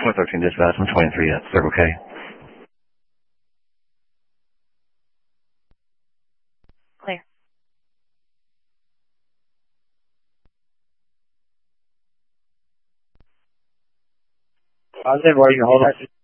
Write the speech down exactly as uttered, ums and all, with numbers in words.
one thirteen dispatch, one twenty-three at Circle K. Clear. Positive, or you can hold it.